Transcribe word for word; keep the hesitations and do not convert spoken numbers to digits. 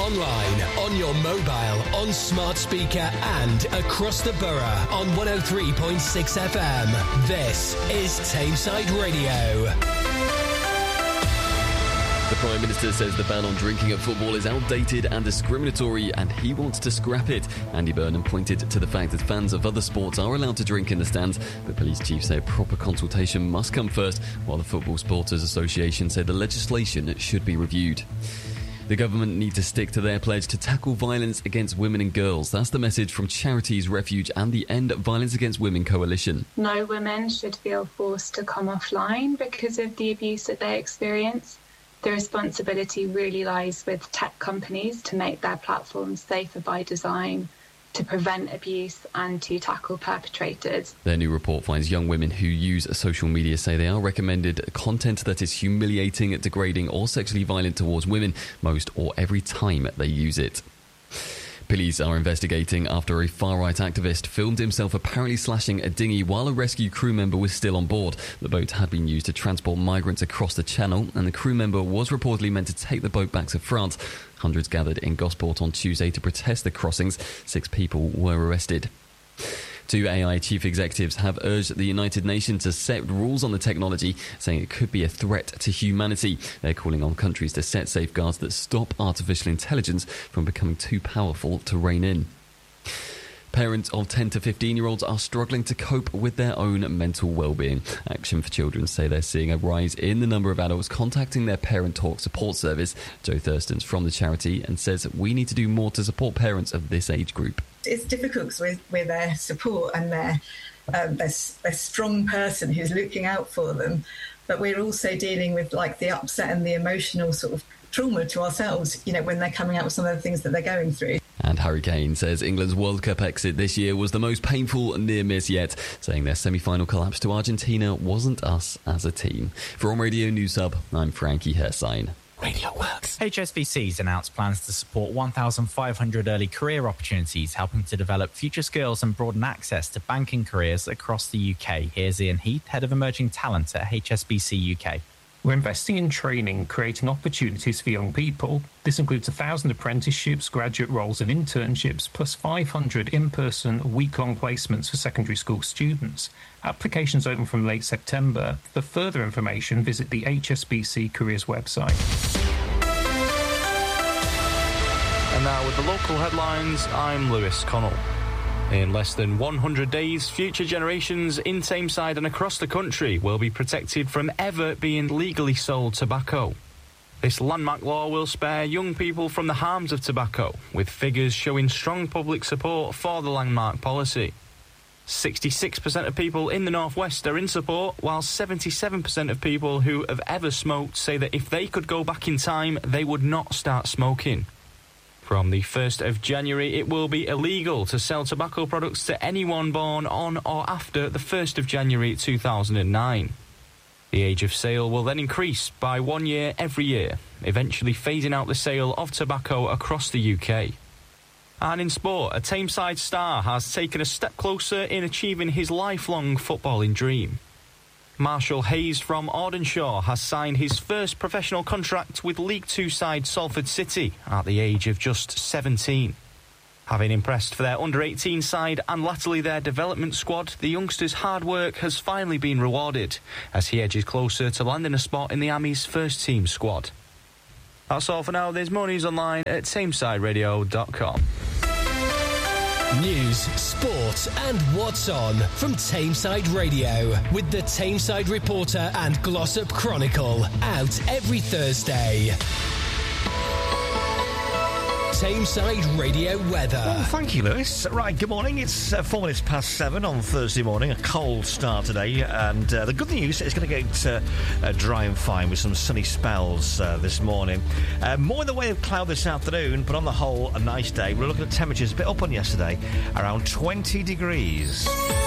online, on your mobile, on smart speaker and across the borough on one oh three point six F M. This is Tameside Radio. The Prime Minister says the ban on drinking at football is outdated and discriminatory, and he wants to scrap it. Andy Burnham pointed to the fact that fans of other sports are allowed to drink in the stands, but police chief say proper consultation must come first, while the Football Supporters Association said the legislation should be reviewed. The government need to stick to their pledge to tackle violence against women and girls. That's the message from Charities Refuge and the End Violence Against Women Coalition. No women should feel forced to come offline because of the abuse that they experience. The responsibility really lies with tech companies to make their platforms safer by design, to prevent abuse and to tackle perpetrators. Their new report finds young women who use social media say they are recommended content that is humiliating, degrading or sexually violent towards women most or every time they use it. Police are investigating after a far-right activist filmed himself apparently slashing a dinghy while a rescue crew member was still on board. The boat had been used to transport migrants across the channel, and the crew member was reportedly meant to take the boat back to France. Hundreds gathered in Gosport on Tuesday to protest the crossings. Six people were arrested. Two A I chief executives have urged the United Nations to set rules on the technology, saying it could be a threat to humanity. They're calling on countries to set safeguards that stop artificial intelligence from becoming too powerful to rein in. Parents of ten to fifteen-year-olds are struggling to cope with their own mental well-being. Action for Children say they're seeing a rise in the number of adults contacting their Parent Talk support service. Joe Thurston's from the charity and says we need to do more to support parents of this age group. It's difficult because we're, we're their support and their, um, their, their strong person who's looking out for them. But we're also dealing with like the upset and the emotional sort of trauma to ourselves, you know, when they're coming out with some of the things that they're going through. And Harry Kane says England's World Cup exit this year was the most painful near miss yet, saying their semi-final collapse to Argentina wasn't us as a team. For On Radio News Hub, I'm Frankie Hersign. Radio Works. H S B C's announced plans to support one thousand five hundred early career opportunities, helping to develop future skills and broaden access to banking careers across the U K. Here's Ian Heath, Head of Emerging Talent at H S B C U K. We're investing in training, creating opportunities for young people. This includes one thousand apprenticeships, graduate roles and internships, plus five hundred in-person, week-long placements for secondary school students. Applications open from late September. For further information, visit the H S B C Careers website. And now with the local headlines, I'm Lewis Connell. In less than one hundred days, future generations in Tameside and across the country will be protected from ever being legally sold tobacco. This landmark law will spare young people from the harms of tobacco, with figures showing strong public support for the landmark policy. sixty-six percent of people in the North West are in support, while seventy-seven percent of people who have ever smoked say that if they could go back in time, they would not start smoking. From the first of January, it will be illegal to sell tobacco products to anyone born on or after the first of January two thousand nine. The age of sale will then increase by one year every year, eventually phasing out the sale of tobacco across the U K. And in sport, a Tameside star has taken a step closer in achieving his lifelong footballing dream. Marshall Hayes from Audenshaw has signed his first professional contract with League Two side Salford City at the age of just seventeen. Having impressed for their under eighteen side and latterly their development squad, the youngster's hard work has finally been rewarded as he edges closer to landing a spot in the Army's first team squad. That's all for now. There's more news online at tameside radio dot com. News, sport and what's on from Tameside Radio with the Tameside Reporter and Glossop Chronicle, out every Thursday. Tameside Radio weather. Well, thank you, Lewis. Right, good morning. It's uh, four minutes past seven on Thursday morning. A cold start today, and uh, the good news is going to get uh, uh, dry and fine with some sunny spells uh, this morning. Uh, more in the way of cloud this afternoon, but on the whole, a nice day. We're looking at temperatures a bit up on yesterday, around twenty degrees.